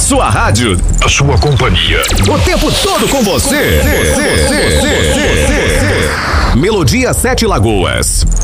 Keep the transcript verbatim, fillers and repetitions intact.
sua rádio, a sua companhia, o tempo todo com você. Melodia Sete Lagoas.